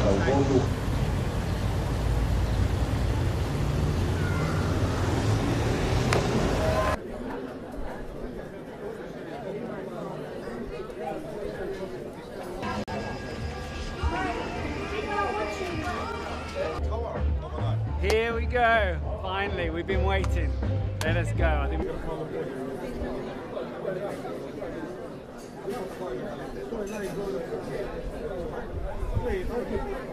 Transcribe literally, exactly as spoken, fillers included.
公路。 Here we go. Finally, we've been waiting. Let us go. I think we're